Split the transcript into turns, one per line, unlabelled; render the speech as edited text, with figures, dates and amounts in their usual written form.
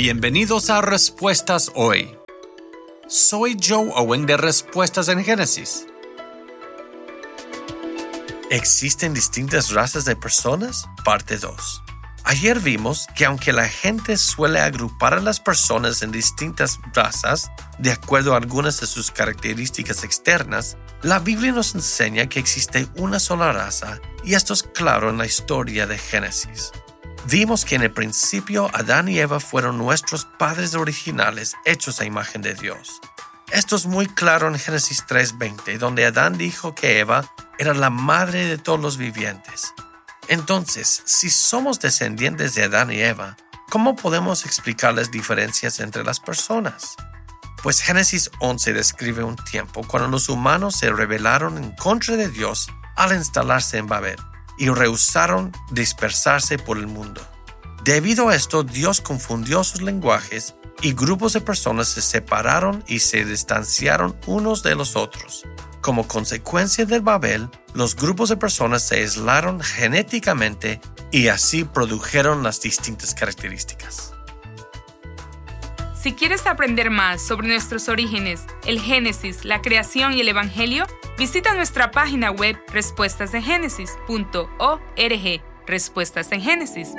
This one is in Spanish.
Bienvenidos a Respuestas Hoy. Soy Joe Owen de Respuestas en Génesis. ¿Existen distintas razas de personas? Parte 2. Ayer vimos que aunque la gente suele agrupar a las personas en distintas razas, de acuerdo a algunas de sus características externas, la Biblia nos enseña que existe una sola raza, y esto es claro en la historia de Génesis. Vimos que en el principio Adán y Eva fueron nuestros padres originales hechos a imagen de Dios. Esto es muy claro en Génesis 3:20, donde Adán dijo que Eva era la madre de todos los vivientes. Entonces, si somos descendientes de Adán y Eva, ¿cómo podemos explicar las diferencias entre las personas? Pues Génesis 11 describe un tiempo cuando los humanos se rebelaron en contra de Dios al instalarse en Babel y rehusaron dispersarse por el mundo. Debido a esto, Dios confundió sus lenguajes y grupos de personas se separaron y se distanciaron unos de los otros. Como consecuencia del Babel, los grupos de personas se aislaron genéticamente y así produjeron las distintas características.
Si quieres aprender más sobre nuestros orígenes, el Génesis, la creación y el Evangelio, visita nuestra página web respuestasengénesis.org, respuestasengénesis.org.